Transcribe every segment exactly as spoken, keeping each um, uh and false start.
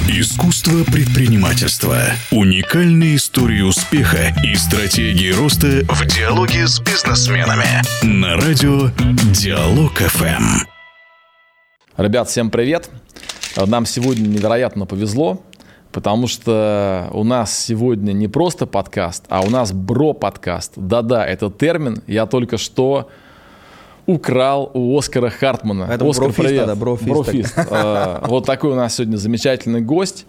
Искусство предпринимательства. Уникальные истории успеха и стратегии роста в диалоге с бизнесменами. На радио Диалог эф эм. Ребят, всем привет. Нам сегодня невероятно повезло, потому что у нас сегодня не просто подкаст, а у нас бро-подкаст. Да-да, этот термин я только что украл у Оскара Хартмана. Это Оскар, брофист, привет. Да, брофист. Брофист. Вот такой у нас сегодня замечательный гость,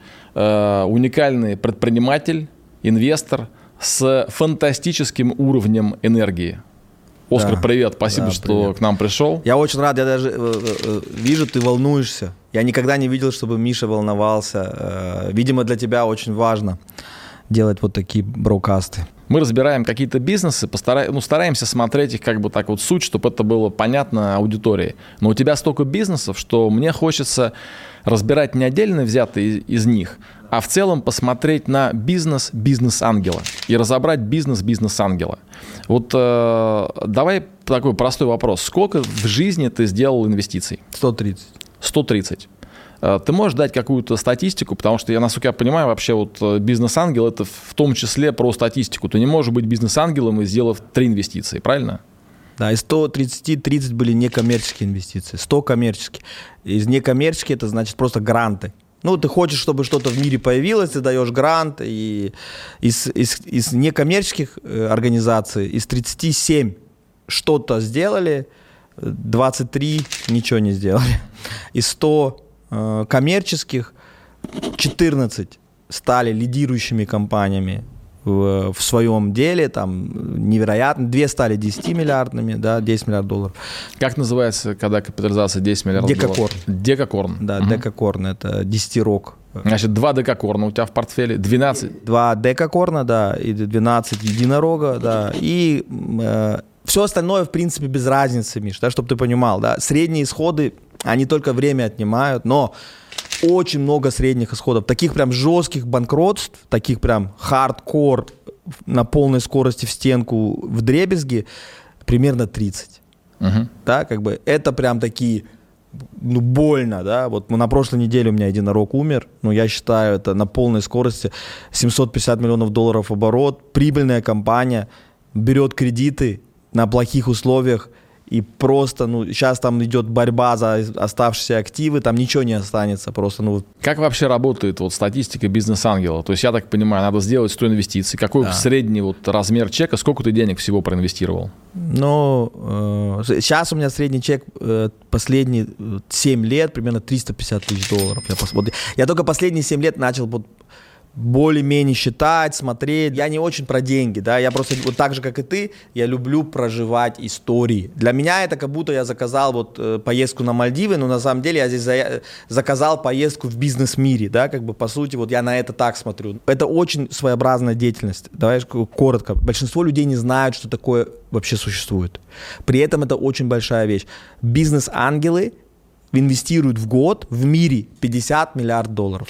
уникальный предприниматель, инвестор с фантастическим уровнем энергии. Оскар, да, привет, спасибо, да, что привет. К нам пришел. Я очень рад, я даже э, э, вижу, ты волнуешься. Я никогда не видел, чтобы Миша волновался. Э, видимо, для тебя очень важно делать вот такие брокасты. Мы разбираем какие-то бизнесы, постара... ну, стараемся смотреть их как бы так вот суть, чтобы это было понятно аудитории. Но у тебя столько бизнесов, что мне хочется разбирать не отдельно взятые из них, а в целом посмотреть на бизнес бизнес-ангела и разобрать бизнес бизнес-ангела. Вот э, давай такой простой вопрос. Сколько в жизни ты сделал инвестиций? сто тридцать. сто тридцать. Ты можешь дать какую-то статистику, потому что, я, насколько я понимаю, вообще вот бизнес-ангел – это в том числе про статистику. Ты не можешь быть бизнес-ангелом, сделав три инвестиции, правильно? Да, из ста тридцати тридцать были некоммерческие инвестиции, сто коммерческие. Из некоммерческих это значит просто гранты. Ну, ты хочешь, чтобы что-то в мире появилось, ты даешь грант. И из, из, из некоммерческих организаций из тридцати семи что-то сделали, двадцать три ничего не сделали. Из ста коммерческих четырнадцать стали лидирующими компаниями в, в своем деле, там невероятно, две стали десятимиллиардными, да, десять миллиардов долларов. Как называется, когда капитализация десять миллиардов Декакорн. долларов? Декакорн. Да, угу. Декакорн, это десятирог. Значит, два декакорна у тебя в портфеле, двенадцать. Два декакорна, да, и двенадцать единорога, да, и э, все остальное, в принципе, без разницы, Миш, да, чтобы ты понимал, да, средние исходы, они только время отнимают, но очень много средних исходов, таких прям жестких банкротств, таких прям хардкор на полной скорости в стенку вдребезги, примерно тридцать. Uh-huh. Да, как бы это прям такие, ну, больно, да, вот на прошлой неделе у меня единорог умер, ну, я считаю, это на полной скорости семьсот пятьдесят миллионов долларов оборот, прибыльная компания, берет кредиты на плохих условиях, и просто, ну, сейчас там идет борьба за оставшиеся активы, там ничего не останется просто, ну. Как вообще работает вот статистика бизнес-ангела? То есть, я так понимаю, надо сделать сто инвестиций. Какой да. средний вот размер чека, сколько ты денег всего проинвестировал? Ну, э, сейчас у меня средний чек э, последние семь лет, примерно триста пятьдесят тысяч долларов. Я, посмотрел. я только последние семь лет начал вот более-менее считать, смотреть. Я не очень про деньги, да, я просто вот так же, как и ты, я люблю проживать истории. Для меня это как будто я заказал вот э, поездку на Мальдивы, но на самом деле я здесь за, заказал поездку в бизнес-мире, да, как бы по сути вот я на это так смотрю. Это очень своеобразная деятельность, давай коротко. Большинство людей не знают, что такое вообще существует. При этом это очень большая вещь. Бизнес-ангелы инвестируют в год в мире пятьдесят миллиардов долларов.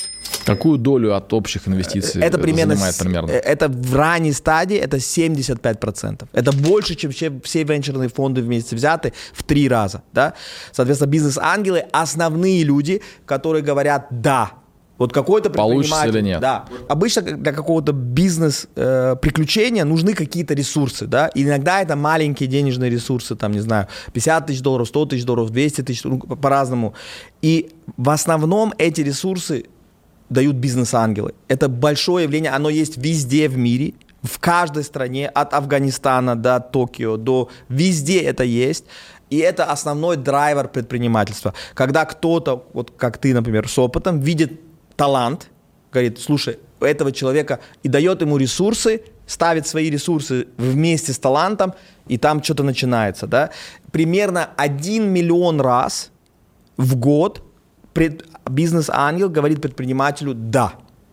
Какую долю от общих инвестиций это примерно, занимает примерно? Это в ранней стадии, это семьдесят пять процентов. Это больше, чем все, все венчурные фонды вместе взяты в три раза. Да? Соответственно, бизнес-ангелы – основные люди, которые говорят «да». Вот какой-то предприниматель, получится или нет. Да. Обычно для какого-то бизнес-приключения э, нужны какие-то ресурсы, да. И иногда это маленькие денежные ресурсы, там, не знаю, пятьдесят тысяч долларов, сто тысяч долларов, двести тысяч, ну, по-разному. И в основном эти ресурсы дают бизнес-ангелы. Это большое явление, оно есть везде в мире, в каждой стране, от Афганистана до Токио, до везде это есть. И это основной драйвер предпринимательства. Когда кто-то, вот как ты, например, с опытом, видит талант, говорит, слушай, у этого человека, и дает ему ресурсы, ставит свои ресурсы вместе с талантом, и там что-то начинается. Да? Примерно один миллион раз в год пред, бизнес-ангел говорит предпринимателю «да».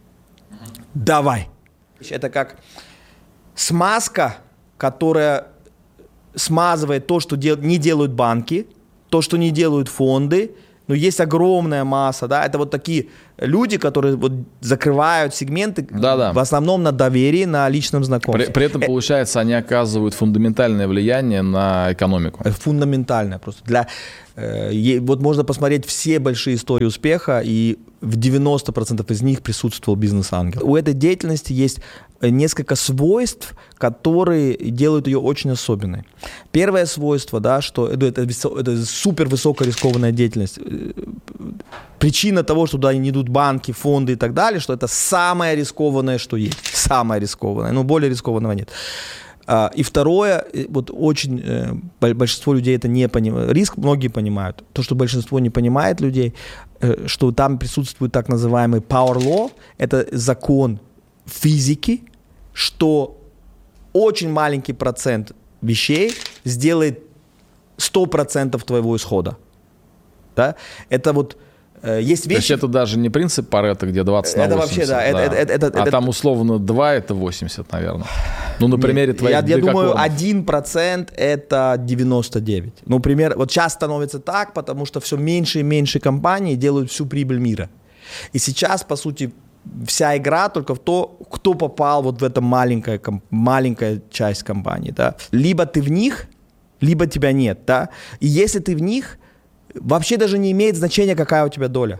Давай. Это как смазка, которая смазывает то, что дел, не делают банки, то, что не делают фонды, но есть огромная масса, да, это вот такие люди, которые вот закрывают сегменты, Да-да. в основном на доверии, на личном знакомстве. При, при этом, получается, они оказывают фундаментальное влияние на экономику. Фундаментальное просто. Для, э, вот можно посмотреть все большие истории успеха, и в девяносто процентов из них присутствовал бизнес-ангел. У этой деятельности есть несколько свойств, которые делают ее очень особенной. Первое свойство, да, что это, это, это супер высокорискованная деятельность. Причина того, что туда не идут банки, фонды и так далее, что это самое рискованное, что есть. Самое рискованное. Но более рискованного нет. И второе, вот очень большинство людей это не понимает. Риск многие понимают. То, что большинство не понимает людей, что там присутствует так называемый power law, это закон физики, что очень маленький процент вещей сделает сто процентов твоего исхода. Да? Это вот э, есть вещи... То есть это даже не принцип Парето, где двадцать на восемьдесят. Это вообще, да. да. Это, это, это, а это, там условно два это восемьдесят, наверное. Ну, на примере Нет, твоих Я, я думаю, декакорнов. один процент это девяносто девять. Ну, пример, вот сейчас становится так, потому что все меньше и меньше компаний делают всю прибыль мира. И сейчас, по сути, вся игра только в то, кто попал вот в эту маленькая, маленькая часть компании. Да? Либо ты в них, либо тебя нет. Да? И если ты в них, вообще даже не имеет значения, какая у тебя доля.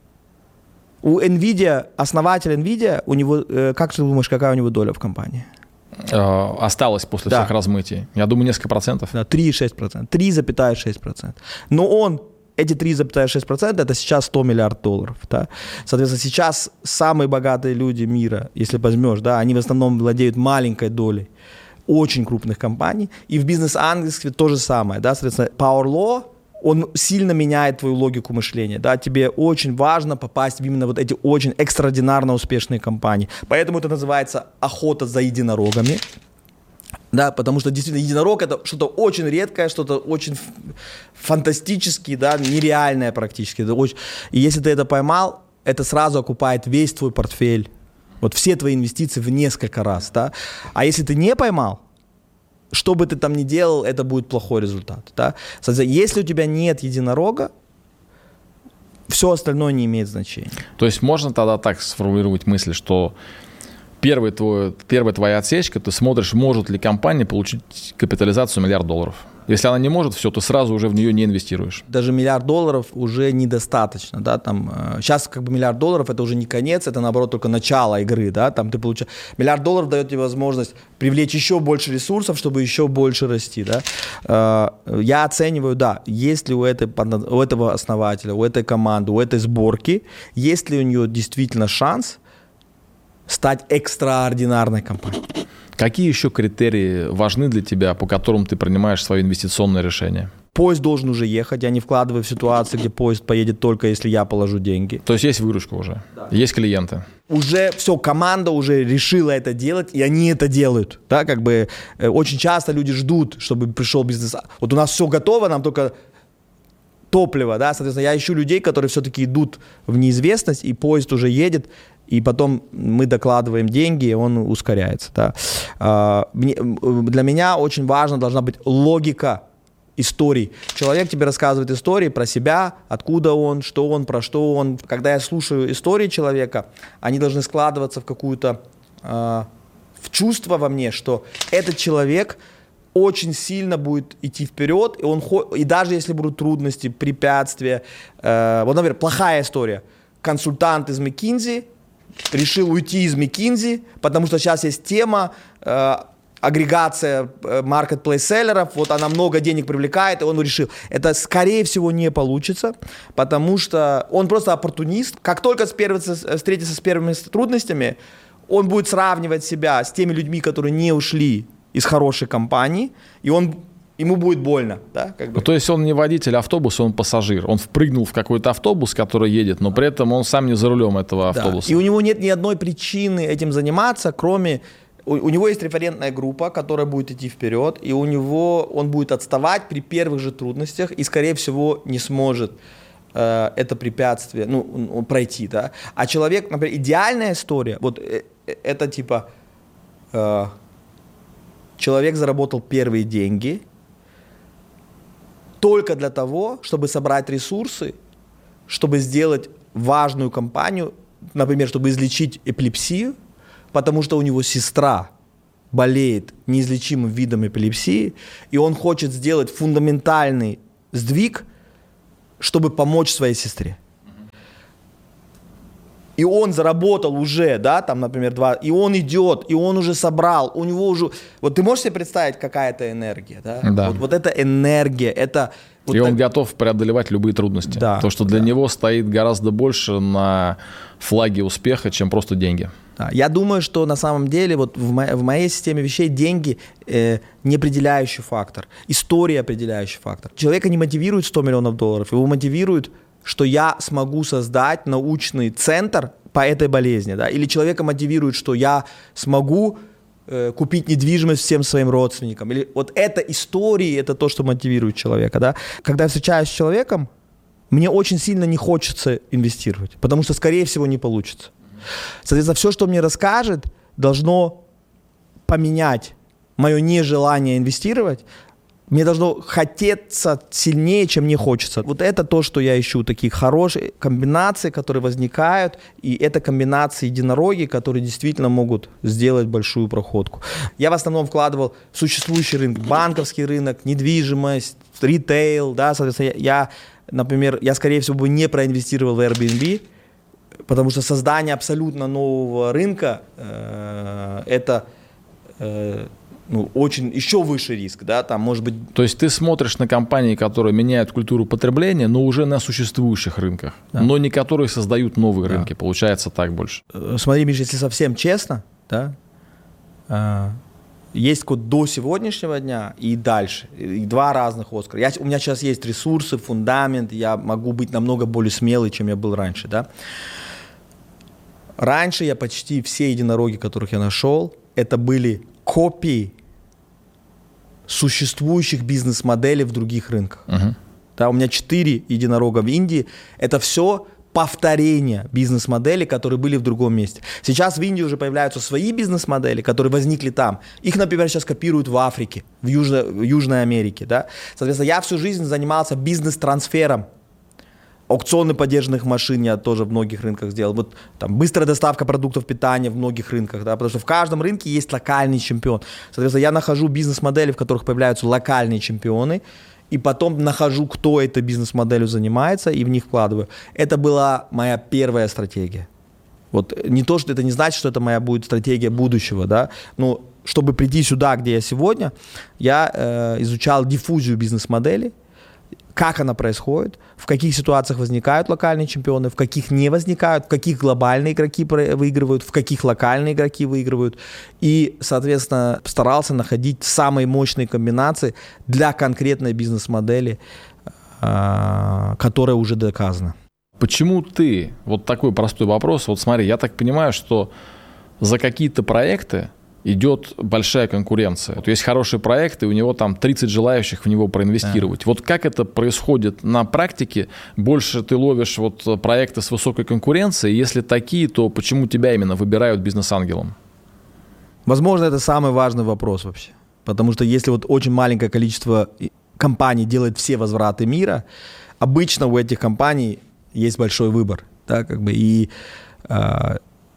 У NVIDIA, основатель NVIDIA, у него, как ты думаешь, какая у него доля в компании? Осталось после да. всех размытий. Я думаю, несколько процентов. Да, три целых шесть десятых процента. три целых шесть десятых процента. Но он, эти три целых шесть десятых процента, это сейчас сто миллиардов долларов. Да? Соответственно, сейчас самые богатые люди мира, если возьмешь, да, они в основном владеют маленькой долей очень крупных компаний. И в бизнес-ангельстве то же самое. Да? Соответственно, Power Law, он сильно меняет твою логику мышления. Да? Тебе очень важно попасть в именно вот эти очень экстраординарно успешные компании. Поэтому это называется охота за единорогами. Да, потому что действительно единорог это что-то очень редкое, что-то очень фантастическое, да, нереальное практически. Это очень... И если ты это поймал, это сразу окупает весь твой портфель. Вот все твои инвестиции в несколько раз. Да? А если ты не поймал, что бы ты там ни делал, это будет плохой результат. Да? Соответственно, если у тебя нет единорога, все остальное не имеет значения. То есть можно тогда так сформулировать мысль, что первый твой, первая твоя отсечка, ты смотришь, может ли компания получить капитализацию миллиард долларов. Если она не может, все, ты сразу уже в нее не инвестируешь. Даже миллиард долларов уже недостаточно. Да? Там, э, сейчас как бы миллиард долларов это уже не конец, это наоборот только начало игры. Да? Там ты получаешь... Миллиард долларов дает тебе возможность привлечь еще больше ресурсов, чтобы еще больше расти. Да? Э, я оцениваю, да, есть ли у, этой, у этого основателя, у этой команды, у этой сборки, есть ли у нее действительно шанс стать экстраординарной компанией. Какие еще критерии важны для тебя, по которым ты принимаешь свое инвестиционное решение? Поезд должен уже ехать, я не вкладываю в ситуации, где поезд поедет только если я положу деньги. То есть есть выручка уже, да. Есть клиенты. Уже все, команда уже решила это делать, и они это делают. Да, как бы э, очень часто люди ждут, чтобы пришел бизнес. Вот у нас все готово, нам только топливо, да, соответственно, я ищу людей, которые все-таки идут в неизвестность, и поезд уже едет, и потом мы докладываем деньги, и он ускоряется. Да. Для меня очень важно должна быть логика историй. Человек тебе рассказывает истории про себя, откуда он, что он, про что он. Когда я слушаю истории человека, они должны складываться в какую-то в чувство во мне, что этот человек очень сильно будет идти вперед, и, он, и даже если будут трудности, препятствия. Вот, например, плохая история. Консультант из McKinsey решил уйти из McKinsey, потому что сейчас есть тема э, агрегация э, маркетплейс-селлеров, вот она много денег привлекает, и он решил. Это, скорее всего, не получится, потому что он просто оппортунист. Как только встретится с первыми трудностями, он будет сравнивать себя с теми людьми, которые не ушли из хорошей компании, и он... ему будет больно. Да, как бы. Ну, то есть он не водитель автобуса, он пассажир. Он впрыгнул в какой-то автобус, который едет, но при этом он сам не за рулем этого да. автобуса. И у него нет ни одной причины этим заниматься, кроме... У, у него есть референтная группа, которая будет идти вперед, и у него он будет отставать при первых же трудностях и, скорее всего, не сможет э, это препятствие ну, пройти. Да? А человек, например, идеальная история, вот э, это типа... Э, человек заработал первые деньги только для того, чтобы собрать ресурсы, чтобы сделать важную кампанию, например, чтобы излечить эпилепсию, потому что у него сестра болеет неизлечимым видом эпилепсии, и он хочет сделать фундаментальный сдвиг, чтобы помочь своей сестре. и он заработал уже, да, там, например, два, и он идет, и он уже собрал, у него уже... Вот ты можешь себе представить, какая это энергия, да? Да. Вот, вот эта энергия, это... Вот и так... он готов преодолевать любые трудности. Да, То, что для да. него стоит гораздо больше на флаге успеха, чем просто деньги. Да. Я думаю, что на самом деле вот в, мо- в моей системе вещей деньги э, не определяющий фактор, история определяющий фактор. Человека не мотивирует сто миллионов долларов, его мотивирует, что я смогу создать научный центр по этой болезни, да? Или человека мотивирует, что я смогу э, купить недвижимость всем своим родственникам. Или вот это истории, это то, что мотивирует человека, да? Когда я встречаюсь с человеком, мне очень сильно не хочется инвестировать, потому что, скорее всего, не получится. Соответственно, все, что мне расскажет, должно поменять мое нежелание инвестировать. Мне должно хотеться сильнее, чем мне хочется. Вот это то, что я ищу. Такие хорошие комбинации, которые возникают. И это комбинации единороги, которые действительно могут сделать большую проходку. Я в основном вкладывал в существующий рынок. Банковский рынок, недвижимость, ритейл. Да, соответственно, я, например, я, скорее всего, бы не проинвестировал в Airbnb, потому что создание абсолютно нового рынка э, это... Э, Ну, очень, еще выше риск, да, там может быть... То есть ты смотришь на компании, которые меняют культуру потребления, но уже на существующих рынках, да. но не которые создают новые да. рынки, получается так больше. Смотри, Миш, если совсем честно, да, э, есть код до сегодняшнего дня и дальше, и два разных Оскара. Я, у меня сейчас есть ресурсы, фундамент, я могу быть намного более смелый, чем я был раньше, да. Раньше я почти все единороги, которых я нашел, это были копии существующих бизнес-моделей в других рынках. Uh-huh. Да, у меня четыре единорога в Индии. Это все повторение бизнес-моделей, которые были в другом месте. Сейчас в Индии уже появляются свои бизнес-модели, которые возникли там. Их, например, сейчас копируют в Африке, в Южной, в Южной Америке. Да? Соответственно, я всю жизнь занимался бизнес-трансфером. Аукционы подержанных машин я тоже в многих рынках сделал. Вот там быстрая доставка продуктов питания в многих рынках, да, потому что в каждом рынке есть локальный чемпион. Соответственно, я нахожу бизнес-модели, в которых появляются локальные чемпионы, и потом нахожу, кто этой бизнес-моделью занимается, и в них вкладываю. Это была моя первая стратегия. Вот не то, что это не значит, что это моя будет стратегия будущего, да, но чтобы прийти сюда, где я сегодня, я э, изучал диффузию бизнес-моделей, как она происходит, в каких ситуациях возникают локальные чемпионы, в каких не возникают, в каких глобальные игроки выигрывают, в каких локальные игроки выигрывают. И, соответственно, старался находить самые мощные комбинации для конкретной бизнес-модели, которая уже доказана. Почему ты, вот такой простой вопрос, вот смотри, я так понимаю, что за какие-то проекты идет большая конкуренция. Вот есть хороший проект, и у него там тридцать желающих в него проинвестировать. Да. Вот как это происходит на практике? Больше ты ловишь вот проекты с высокой конкуренцией? Если такие, то почему тебя именно выбирают бизнес-ангелом? Возможно, это самый важный вопрос вообще. Потому что если вот очень маленькое количество компаний делает все возвраты мира, обычно у этих компаний есть большой выбор. Да, как бы, и э,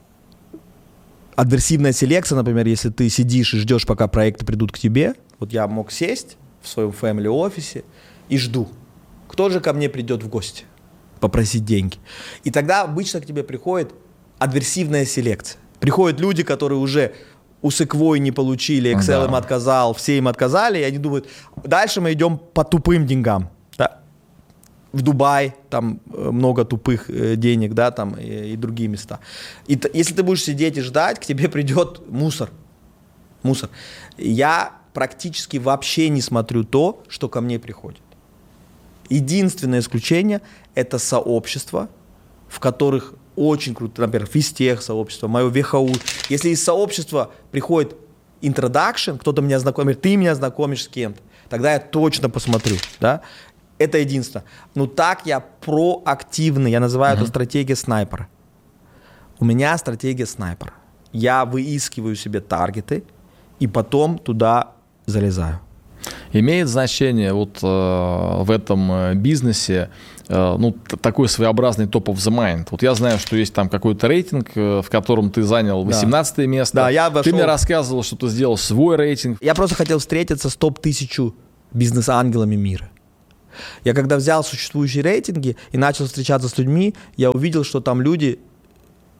адверсивная селекция, например, если ты сидишь и ждешь, пока проекты придут к тебе, вот я мог сесть в своем family-офисе и жду, кто же ко мне придет в гости попросить деньги. И тогда обычно к тебе приходит адверсивная селекция. Приходят люди, которые уже у Sequoia не получили, Excel да. им отказал, все им отказали, и они думают, дальше мы идем по тупым деньгам. Да? В Дубай там много тупых денег, да, там и, и другие места. И т- если ты будешь сидеть и ждать, к тебе придет мусор. Мусор. Я практически вообще не смотрю то, что ко мне приходит. Единственное исключение – это сообщества, в которых очень круто, например, физтех сообщество, мое ви эйч ю. Если из сообщества приходит introduction, кто-то меня знакомит, ты меня знакомишь с кем-то, тогда я точно посмотрю, да. Это единственное. Но так я проактивный, я называю mm-hmm. это стратегия снайпера. У меня стратегия снайпера. Я выискиваю себе таргеты и потом туда залезаю. Имеет значение вот э, в этом бизнесе э, ну, т- такой своеобразный top of the mind. Вот я знаю, что есть там какой-то рейтинг, э, в котором ты занял восемнадцатое да. место. Да, я вошел... Ты мне рассказывал, что ты сделал свой рейтинг. Я просто хотел встретиться с топ-тысячу бизнес-ангелами мира. Я когда взял существующие рейтинги и начал встречаться с людьми, я увидел, что там люди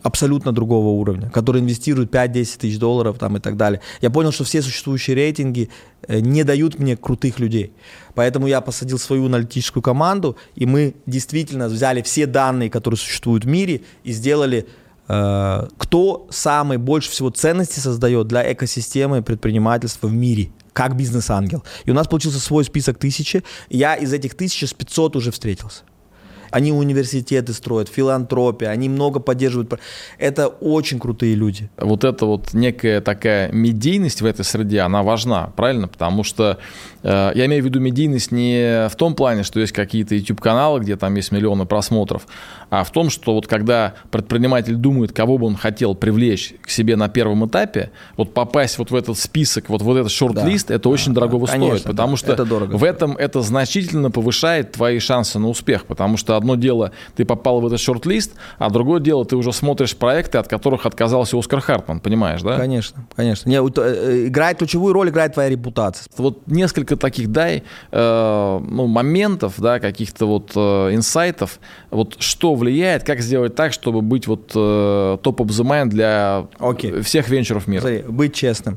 абсолютно другого уровня, которые инвестируют пять-десять тысяч долларов там, и так далее. Я понял, что все существующие рейтинги не дают мне крутых людей. Поэтому я посадил свою аналитическую команду, и мы действительно взяли все данные, которые существуют в мире, и сделали, э, кто самый больше всего ценностей создает для экосистемы предпринимательства в мире, как бизнес-ангел. И у нас получился свой список тысячи, и я из этих тысячи с пятьсот уже встретился. Они университеты строят, филантропия, они много поддерживают. Это очень крутые люди. Вот эта вот некая такая медийность в этой среде, она важна, правильно? Потому что э, я имею в виду медийность не в том плане, что есть какие-то YouTube-каналы, где там есть миллионы просмотров, а в том, что вот когда предприниматель думает, кого бы он хотел привлечь к себе на первом этапе, вот попасть вот в этот список, вот, вот этот шорт-лист, да, это очень да, дорого да, стоит, конечно, потому да, что это в этом это значительно повышает твои шансы на успех, потому что одно дело, ты попал в этот шорт-лист, а другое дело, ты уже смотришь проекты, от которых отказался Оскар Хартман, понимаешь, да? Конечно, конечно. Не, играет ключевую роль, играет твоя репутация. Вот несколько таких, дай, э, ну, моментов, да, каких-то вот э, инсайтов, вот что влияет, как сделать так, чтобы быть вот э, top of the mind для okay. всех венчуров мира. Смотри, быть честным.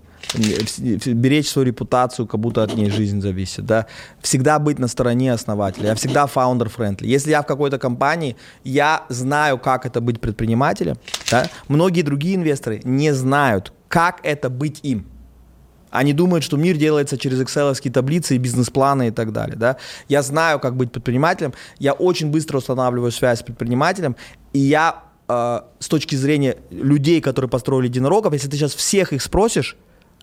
Беречь свою репутацию, как будто от ней жизнь зависит, да, всегда быть на стороне основателя, я всегда founder-friendly. Если я в какой-то компании, я знаю, как это быть предпринимателем, да? Многие другие инвесторы не знают, как это быть им. Они думают, что мир делается через экселовские таблицы и бизнес-планы и так далее, да. Я знаю, как быть предпринимателем, я очень быстро устанавливаю связь с предпринимателем, и я э, с точки зрения людей, которые построили единорогов, если ты сейчас всех их спросишь,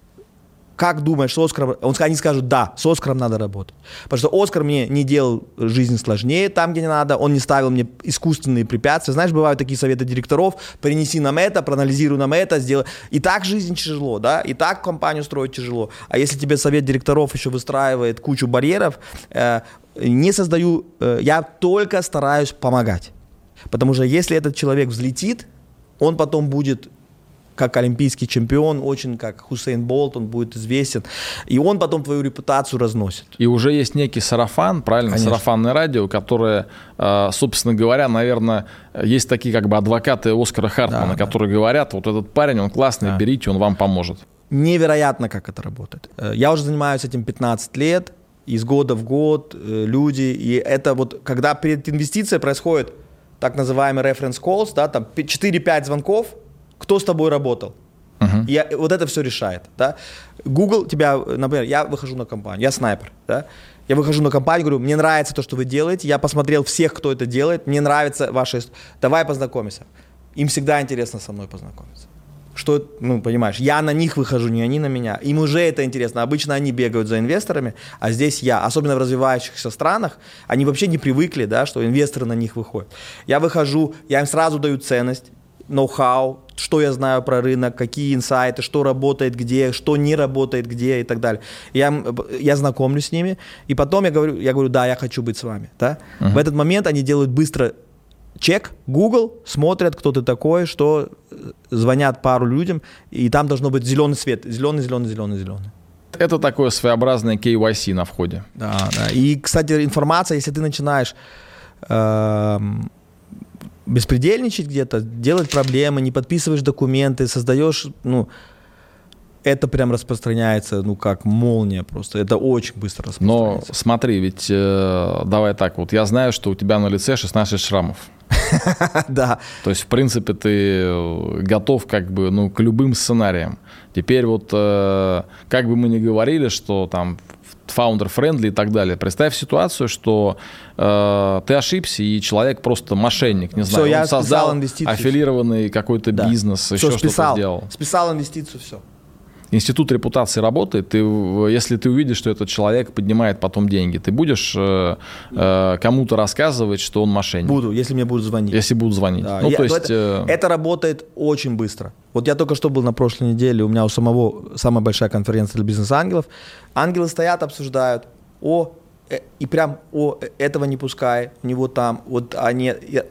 как думаешь, с Оскаром? Он, они скажут, да, с Оскаром надо работать. Потому что Оскар мне не делал жизнь сложнее там, где не надо, он не ставил мне искусственные препятствия. Знаешь, бывают такие советы директоров, принеси нам это, проанализируй нам это, сделай. И так жизнь тяжело, да, и так компанию строить тяжело. А если тебе совет директоров еще выстраивает кучу барьеров, э, не создаю, э, я только стараюсь помогать. Потому что если этот человек взлетит, он потом будет... как олимпийский чемпион, очень как Хусейн Болт, он будет известен. И он потом твою репутацию разносит. И уже есть некий сарафан, правильно, Конечно. Сарафанное радио, которое, собственно говоря, наверное, есть такие как бы адвокаты Оскара Хартмана, да, которые да. говорят, вот этот парень, он классный, да. берите, он вам поможет. Невероятно, как это работает. Я уже занимаюсь этим пятнадцать лет, из года в год люди, и это вот, когда перед инвестицией происходит так называемый reference calls, да, там четыре-пять звонков, кто с тобой работал. Uh-huh. И я, вот это все решает. Да? Google тебя, например, я выхожу на компанию, я снайпер. Да? Я выхожу на компанию, говорю, мне нравится то, что вы делаете, я посмотрел всех, кто это делает, мне нравится ваша... Давай познакомимся. Им всегда интересно со мной познакомиться. Что, ну, понимаешь, я на них выхожу, не они на меня. Им уже это интересно. Обычно они бегают за инвесторами, а здесь я. Особенно в развивающихся странах, они вообще не привыкли, да, что инвесторы на них выходят. Я выхожу, я им сразу даю ценность, ноу-хау, что я знаю про рынок, какие инсайты, что работает где, что не работает где и так далее. Я, я знакомлюсь с ними, и потом я говорю, я говорю, да, я хочу быть с вами. Да? Uh-huh. В этот момент они делают быстро чек, Google, смотрят, кто ты такой, что, звонят пару людям, и там должно быть зеленый свет. Зеленый, зеленый, зеленый, зеленый. Это такое своеобразное кей вай си на входе. Да, да. И, кстати, информация, если ты начинаешь... Э- беспредельничать где-то, делать проблемы, не подписываешь документы, создаешь, ну, это прям распространяется, ну, как молния просто, это очень быстро распространяется. Но смотри, ведь, э, давай так, вот я знаю, что у тебя на лице шестнадцать шрамов. Да. То есть, в принципе, ты готов как бы, ну, к любым сценариям. Теперь вот, э, как бы мы ни говорили, что там founder-friendly и так далее. Представь ситуацию, что э, ты ошибся, и человек просто мошенник, не знаю, все, он создал аффилированный какой-то да. бизнес, все, еще списал, что-то сделал. Списал инвестицию, все. Институт репутации работает, ты, если ты увидишь, что этот человек поднимает потом деньги, ты будешь э, э, кому-то рассказывать, что он мошенник? Буду, если мне будут звонить. Если будут звонить. Да. Ну, я, то есть, это, э... это работает очень быстро. Вот я только что был на прошлой неделе, у меня у самого самая большая конференция для бизнес-ангелов. Ангелы стоят, обсуждают, о, э, и прям, о, этого не пускай, у него там, вот они... Я...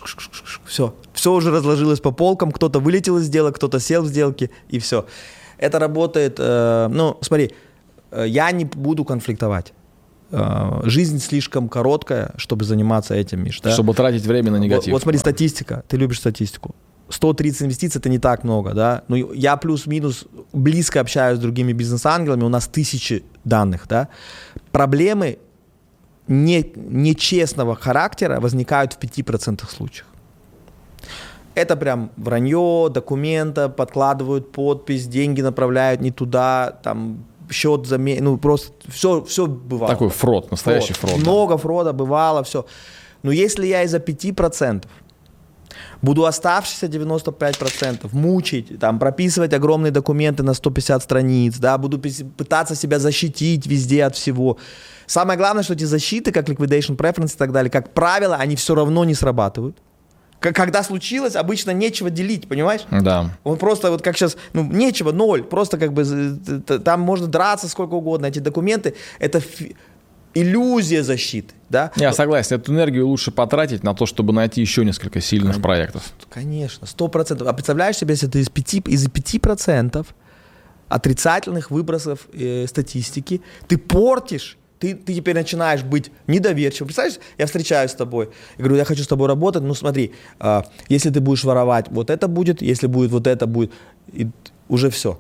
Все, все уже разложилось по полкам, кто-то вылетел из сделок, кто-то сел в сделке, и все. Это работает, э, ну, смотри, э, я не буду конфликтовать. Э, жизнь слишком короткая, чтобы заниматься этим, Миш. Да? Чтобы тратить время на негатив. Вот, вот смотри, статистика. Ты любишь статистику. сто тридцать инвестиций – это не так много, да. Но я плюс-минус близко общаюсь с другими бизнес-ангелами, у нас тысячи данных, да. Проблемы не, нечестного характера возникают в пяти процентах случаев. Это прям вранье, документа, подкладывают подпись, деньги направляют не туда, там счет заменяют, ну просто все, все бывало. Такой фрод, настоящий фрод. фрод Много да. фрода бывало, все. Но если я из-за пяти процентов буду оставшиеся девяносто пять процентов мучить, там, прописывать огромные документы на сто пятьдесят страниц, да, буду пытаться себя защитить везде от всего. Самое главное, что эти защиты, как liquidation preference и так далее, как правило, они все равно не срабатывают. Когда случилось, обычно нечего делить, понимаешь? Да. Он просто вот как сейчас, ну, нечего, ноль, просто как бы там можно драться сколько угодно. Эти документы, это фи- иллюзия защиты, да? Я согласен, эту энергию лучше потратить на то, чтобы найти еще несколько сильных Конечно. проектов. Конечно, сто процентов. А представляешь себе, если ты из пяти, из пяти процентов отрицательных выбросов э, статистики, ты портишь, Ты, ты теперь начинаешь быть недоверчивым. Представляешь, я встречаюсь с тобой, я говорю, я хочу с тобой работать, ну смотри, э, если ты будешь воровать, вот это будет, если будет вот это будет, и уже все.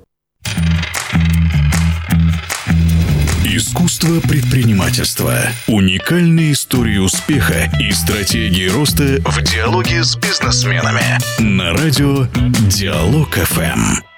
Искусство предпринимательства. Уникальные истории успеха и стратегии роста в диалоге с бизнесменами. На радио Диалог эф эм.